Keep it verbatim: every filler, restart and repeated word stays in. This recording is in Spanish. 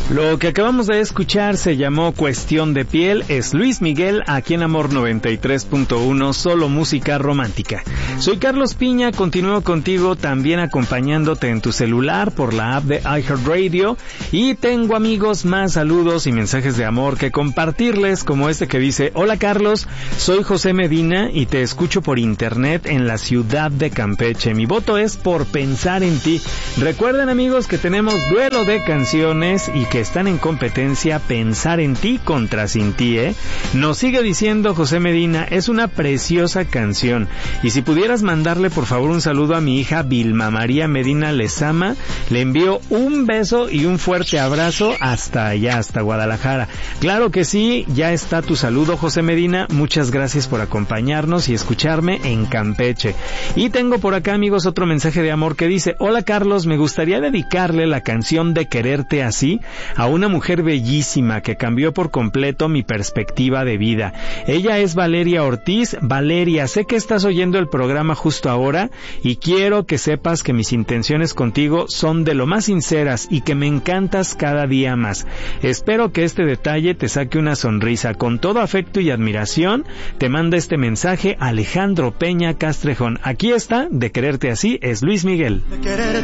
Lo que acabamos de escuchar se llamó Cuestión de Piel, es Luis Miguel, aquí en Amor noventa y tres punto uno, solo música romántica. Soy Carlos Piña, continúo contigo también acompañándote en tu celular por la app de iHeartRadio y tengo amigos más saludos y mensajes de amor que compartirles, como este que dice: hola Carlos, soy José Medina y te escucho por internet en la ciudad de Campeche. Mi voto es por Pensar en Ti. Recuerden amigos que tenemos duelo de canciones y que están en competencia Pensar en Ti contra Sin Ti, ¿eh? Nos sigue diciendo José Medina, es una preciosa canción. Y si pudieras mandarle por favor un saludo a mi hija Vilma María Medina Lezama, le envío un beso y un fuerte abrazo hasta allá, hasta Guadalajara. Claro que sí, ya está tu saludo José Medina, muchas gracias por acompañarnos y escucharme en Campeche. Y tengo por acá amigos otro mensaje de amor que dice: hola Carlos, me gustaría dedicarle la canción de Quererte Así a una mujer bellísima que cambió por completo mi perspectiva de vida. Ella es Valeria Ortiz. Valeria, sé que estás oyendo el programa justo ahora y quiero que sepas que mis intenciones contigo son de lo más sinceras y que me encantas cada día más. Espero que este detalle te saque una sonrisa. Con todo afecto y admiración te manda este mensaje Alejandro Peña Castrejón. Aquí está, de Quererte Así, es Luis Miguel.